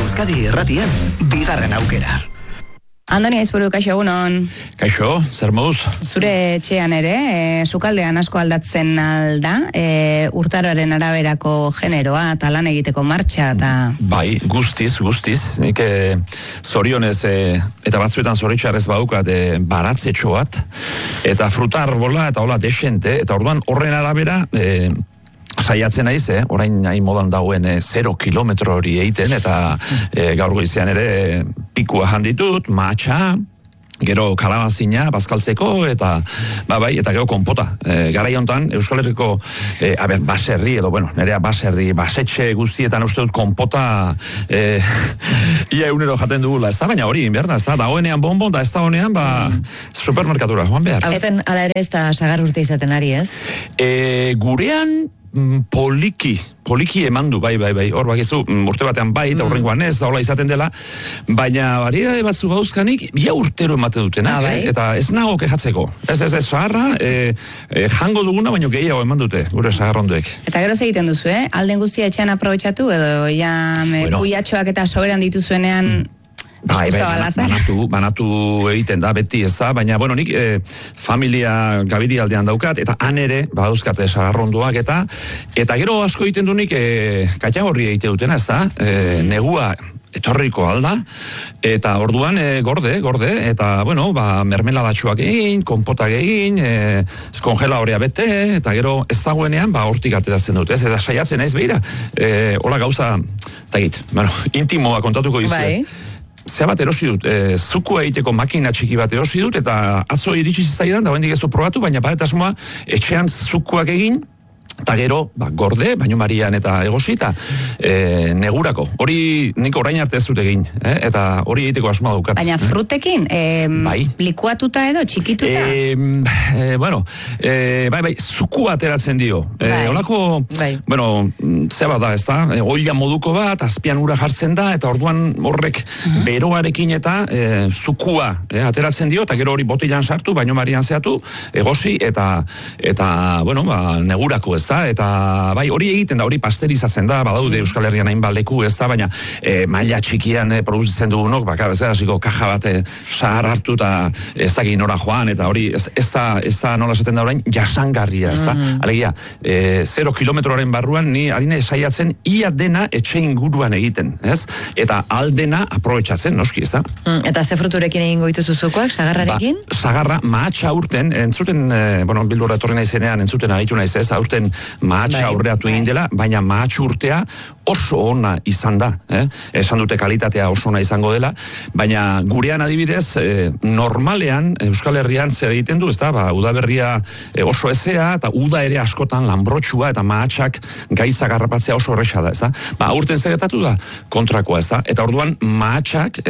Euskadi Irratian, bigarren aukera. Andoni Aizpuru, kaixo egunon. Kaixo, zer moduz? Zure etxean ere, sukaldean asko aldatzen alda, urtaroaren araberako generoa eta lan egiteko martxa eta... Bai, guztiz. Nik zorionez, eta batzuetan zoritxarrez badukat, baratzetxo bat, eta fruta arbola eta hola desente, eta orduan horren arabera... saiatzen naiz, orain hain modan dauen 0 kilometro hori egiten, eta gaur goizean ere pikua handitut, matxa, gero kalabazina, bazkaltzeko, eta bai, eta gero konpota. Garai hontan, Euskal Herriko baserri, edo, nerea baserri, basetxe guztietan uste dut konpota ia egunero jaten dugula, ez da, baina hori, behar da, ez da, dagoenean bonbon, da ez da honean, supermerkatura, joan behar. Aurten, ala ere ez da sagar urte izaten ari, ez? Gurean, poliki emandu, bai, hor bakizu, urte batean bai, eta horrengoan ez, hola izaten dela, baina variedade batzu bauzkanik, bia urtero ematen dutena, eta ez nago kejatzeko. Ez, sagarra, jango duguna, baino gehiago eman dute, gure sagarronduek. Eta gero egiten duzu, Alden guztia etxean aprobetxatu, edo ja kuiatxoak eta soberan dituzuenean... Bai, banatu egiten da, beti ez da, baina, nik familia Gabiri aldean daukat, eta han ere, badauzkate sagarronduak, eta gero asko egiten du nik katxagorri egite dutena, ez da, negua etorriko alda, eta orduan gorde, eta, mermeladatxuak egin, konpotak egin, kongeladorea bete, eta gero ez dagoenean, hortik ateratzen dut, ez, eta saiatzen ez behira, hola gauza, ez dakit, intimoa kontatuko dizuet. Zea bat erosi dut, zukua egiteko makina txiki bat erosi dut, eta atzo iritsi zizaidan, da bendik ez du probatu, baina baretasmoa etxean zukuak egin, eta gero, gorde, baino marian eta egosi, eta negurako. Hori nik orain arte ez dut egin, eta hori egiteko asmoa daukat. Baina frutekin, likuatuta edo, txikituta? Bai, zuku ateratzen dio. Olako, zeba da, ez da, oila moduko bat, azpian ura jartzen da, eta orduan horrek beroarekin eta zukua ateratzen dio, eta gero hori botilan sartu, baino marian zehatu, egosi, eta negurako, ez da, eta bai, hori egiten da, hori pasterizatzen da, badaude Euskal Herrian hainbat leku, ez da, baina maila txikian produzitzen dugunok, hasiko kaja bat sahar hartu, eta ez da nora joan, eta hori ez da nola esaten da orain, jasangarria, ez da, alegia, 0 kilometroaren barruan, ni harina esaiatzen, ia dena etxe inguruan egiten, ez? Eta aldena aprobetxatzen, noski, ez da? Eta ze fruturekin egin goitu zuzukoak, sagarrarekin? Sagarra, mahatxa aurten, entzuten, bildura etorri naizenean, entzuten aritu naiz ez, aurten mahatxa aurreatu egin dela, baina mahatxa urtea oso ona izan da, esan dute kalitatea oso ona izango dela, baina gurean adibidez, normalean, Euskal Herrian zer egiten du, ez da, udaberria oso ezea, eta uda ere askotan lanbrotxua, eta mahatxak gaitzak harrapatzea oso horreza da, ez da? Aurten zegetatu da, kontrakoa, ez da? Eta orduan mahatxak,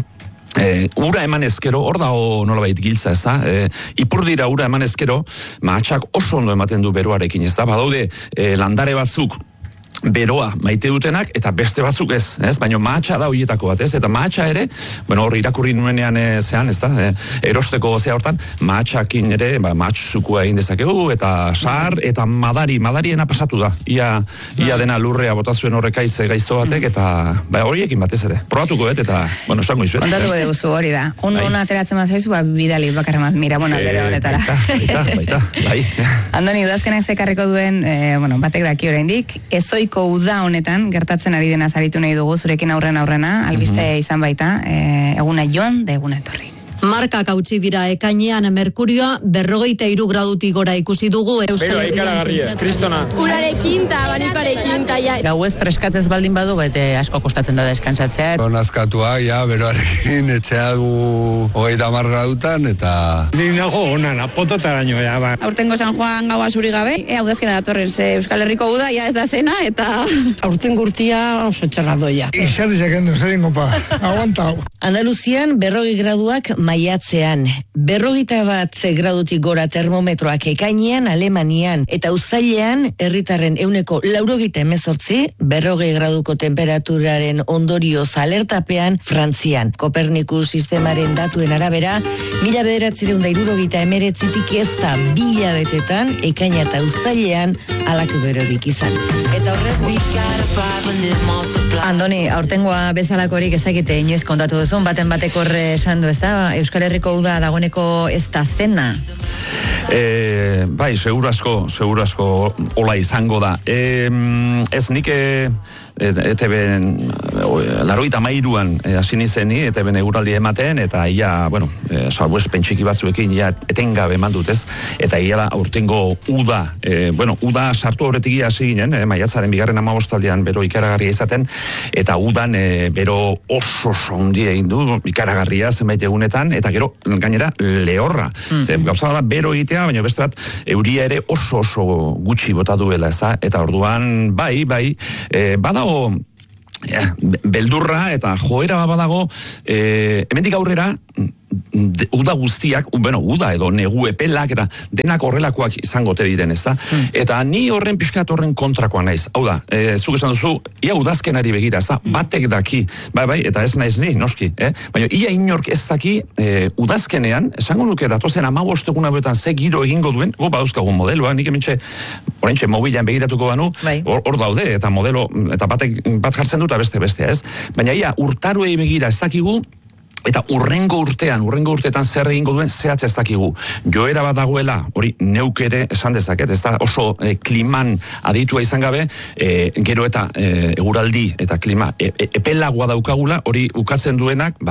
ura eman ezkero, hor dago nolabait giltza, ez da? Ipurdira ura eman ezkero, mahatxak oso ondo ematen du beroarekin, ez da? Badaude landare batzuk, beroa maite dutenak, eta beste batzuk ez, baina mahatxa da horietako bat, ez? Eta mahatxa ere, hor irakurri nuenean zean, ez da? Erosteko zea hortan, mahatxakin ere, mahatxukua egin dezakegu, eta sahar, eta madariena pasatu da. Ia dena lurrea botazuen horrekaiz gaizto batek, eta horiekin batez ere. Probatuko eta, esango izuet. Kontatuko dugu hori da. Ona ateratzen mazaizu, bidali bakarra maz, mira, bere horretara. Baita, bai. Andoni, udazkenak zekarriko duen, batek daki oraindik, ezoiko uda honetan, gertatzen ari dena zaritu nahi dugu, zurekin aurrena, albiste izan baita, eguna joan, da eguna etorri. Markak hautsi dira ekainean, merkurioa 43 gradutik gora ikusi dugu Euskal Herrian. Ikaragarria, kristona. Urarekin ta, abanikoarekin ta, ja. Gauez preskatzez baldin badu, bete asko kostatzen da deskantzatzea. Nazkatua, beroarekin etxea dugu 30 gradutan, eta... Ni nago onan, apototaraino, ba. Aurtengo San Juan gaua zuri gabe, udazkena datorren, ze Euskal Herriko uda, ez da zena, eta... Aurten gurtia oso txarra doia. Izarri sekendu, zerin gopa, aguantau. Andaluzian 40 graduak maiatzean, 41 gradutik gora termometroak ekainean Alemanian, eta uztailean herritarren 98%, 40 graduko temperaturaren ondorioz alertapean Frantzian. Kopernikus sistemaren datuen arabera, 1979tik ez da 2 hilabetetan ekaina eta uztailean halako berorik izan. Eta horrek Andoni, aurtengoa bezalakorik ez dakite inoiz kontatu duzun, baten batek horre esan du, ez da? Euskal Herriko uda dagoeneko ez da zena? Bai, seguru asko hola izango da. Ez nik ETB-en 93an hasi nizeni, ETB-en eguraldi ematen, eta ia, salbuespen txiki batzuekin ia etengabe eman dut, ez? Eta ia da aurtengo uda, uda sartu horretik hasi ginen, maiatzaren 2. bero ikaragarria izaten, eta udan bero oso handia egin du, ikaragarria zenbait egunetan, eta gero gainera lehorra. Gauza da bero egitea, baina beste bat euria ere oso gutxi bota duela, ez da? Eta orduan, bai, badago beldurra eta joera badago, hemendik aurrera uda guztiak, uda edo negu epelak eta denak horrelakoak izango te diren, ez da? Eta ni horren pixkat horren kontrakoa naiz. Hau da, zuk esan duzu, ia udazkenari begira, ez da? Batek daki, bai, eta ez naiz ni, noski, baina ia inork ez daki udazkenean, esango nuke datozen 15 egun hauetan ze giro egingo duen, badauzkagun modeloa, nik oraintxe mobilean begiratuko banu, hor daude, eta modelo, eta bat jartzen dut, bestea, ez? Baina ia, urtaruei begira ez dakigu, eta urrengo urteetan zer egingo duen zehatz ez dakigu. Joera bat dagoela, hori neuk ere esan dezaket, ez da oso kliman aditua izan gabe, gero eta eguraldi eta klima epelagoa daukagula, hori ukatzen duenak,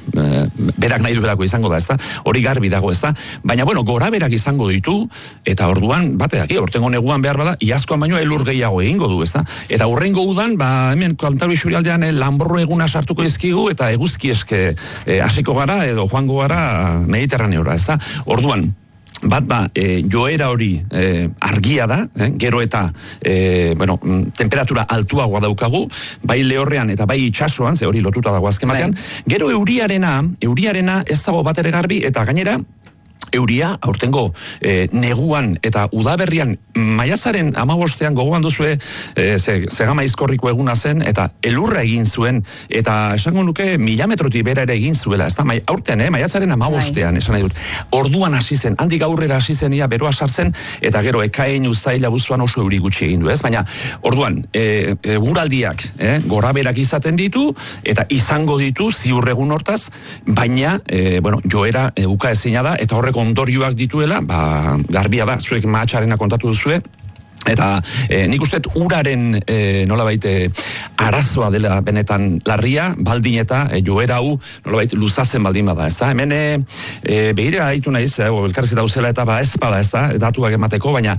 berak nahi duelako izango da, ez da? Hori garbi dago, ez da? Baina, gora berak izango ditu, eta orduan, bateak, hortengo neguan behar bada, iazkoan baino elur gehiago egingo du, ez da? Eta urrengo udan, hemen Kantauri Xurialdean Lanborro eguna sartuko izkigu, eta eguzki eske hasiko gara edo joango gara Mediterraneora, ez da? Orduan, bat da, joera hori argia da, gero eta temperatura altuagoa daukagu, bai lehorrean eta bai itsasoan, ze hori lotuta dago azken batean, gero euriarena ez dago bat ere garbi, eta gainera, euria, aurtengo neguan eta udaberrian maiatzaren 15ean gogoan duzue zegama izkorriko eguna zen eta elurra egin zuen eta esango nuke 1000 metrotik bera ere egin zuela, ez da, aurten, maiatzaren 15ean esan nahi dut. Orduan hasi zen, handik aurrera hasi zen ia beroa sartzen eta gero ekain uztaila abuztuan oso euri gutxi egin du, ez? Baina orduan, eguraldiak goraberak izaten ditu eta izango ditu ziur egun hortaz, baina joera uka ezina da eta horrek ondorioak dituela, garbia da, zuek mahatxarena kontatu duzue, eta nik uste uraren nolabait arazoa dela benetan larria, baldin eta joera hau nolabait luzatzen baldin bada, ez da? Hemen behira gaitu naiz, elkarrizeta dauzela eta ez bada, ez da? Datuak emateko, baina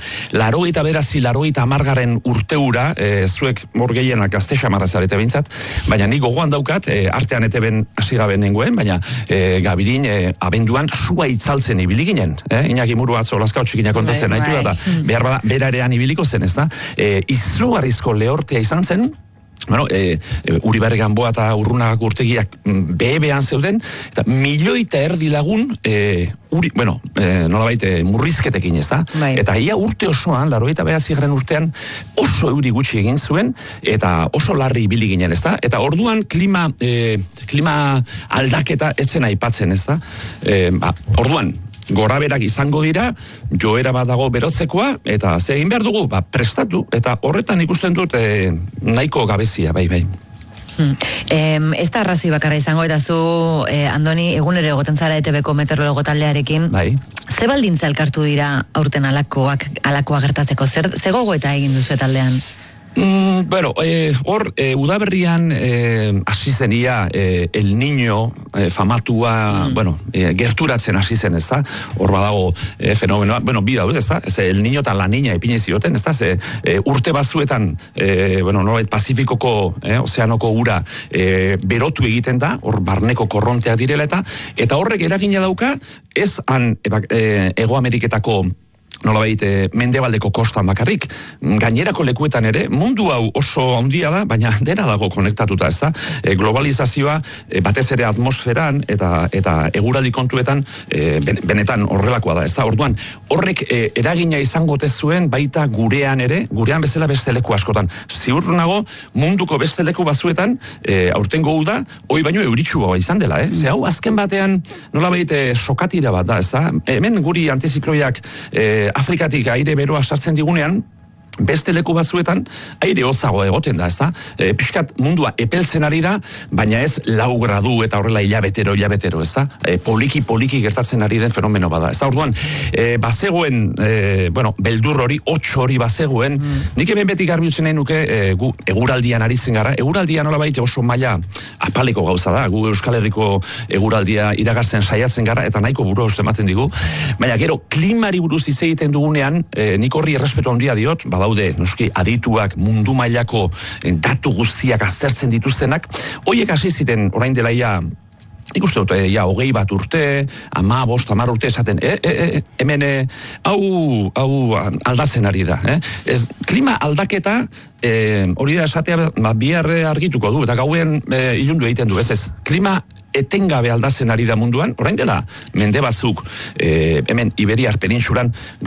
89-90 urteura, zuek hor gehienak gazte xamarra zarete behintzat, baina nik gogoan daukat, artean eteben hasi gabe nengoen, baina gabirin abenduan sua itzaltzen ibili ginen, Iñaki Muru atzo Lazkao txikinak kontatzen nahitu da, behar bada berarean ibiliko zen, ez da? Izugarrizko lehortea izan zen, Uribarri Ganboa eta Urrunagako urtegiak behebean zeuden, eta 1,5 milioi lagun nolabait murrizketekin, ez da? Eta ia urte osoan, 89. urtean oso euri gutxi egin zuen, eta oso larri ibili ginen, ez da? Eta orduan klima aldaketa etzen aipatzen, ez da? Orduan, goraberak izango dira, joera bat dago berotzekoa, eta ze egin behar dugu, prestatu, eta horretan ikusten dut nahiko gabezia, bai. Ez da arrazoi bakarra izango, eta zu, Andoni, egunero egoten zara ETB-ko meteorologo taldearekin, ze baldintza elkartu dira aurten alakoa gertatzeko, ze gogo eta egin duzu taldean? Hor, udaberrian hasi zenia El Niño famatua, gerturatzen hasi zen, ez da? Hor badago fenomenoa, bi daude, ez da? El Niño eta La Niña ipini zioten, ez da? Urte batzuetan, nolabait Pazifikoko, ozeanoko ura berotu egiten da, hor barneko korronteak direla eta horrek eragina dauka, ez Hego Ameriketako nolabait mendebaldeko kostan bakarrik, gainerako lekuetan ere, mundu hau oso handia da, baina dena dago konektatuta, ez da? Globalizazioa batez ere atmosferan eta eguraldi kontuetan benetan horrelakoa da, ez da? Orduan, horrek eragina izango zuen baita gurean ere, gurean bezala beste leku askotan. Ziur nago, munduko beste leku batzuetan, aurtengo uda, hoi baino euritsua izan dela, Ze hau, azken batean, nolabait sokatira bat da, ez da? Hemen guri antizikloiak Afrikatik aire beroa sartzen digunean, beste leku batzuetan aire hozago egoten da, ezta? Pixkat mundua epeltzen ari da, baina ez 4 gradu eta horrela hilabetero, ezta? Poliki gertatzen ari den fenomeno bada. Ez da, orduan, bazegoen, beldur hori, 8 hori bazegoen, nik hemen beti garbiutzen nahi nuke, gu eguraldian ari zen gara, eguraldia nolabait oso maila apaleko gauza da, gu Euskal Herriko eguraldia iragartzen saiatzen gara, eta nahiko burua uste ematen digu, baina gero, klimari buruz hitz egiten dugunean, nik horri errespetu handia diot, badaude, noski, adituak mundu mailako datu guztiak aztertzen dituztenak, hoiek hasi ziren orain dela nik uste dut, 20 urte, 15, 10 urte esaten, hemen, hau aldatzen ari da. Klima aldaketa, hori da esatea, bihar argituko du, eta gauen ilundu egiten du, ez, klima etengabe aldatzen ari da munduan, orain dela, mende batzuk, hemen Iberiar penintsulan,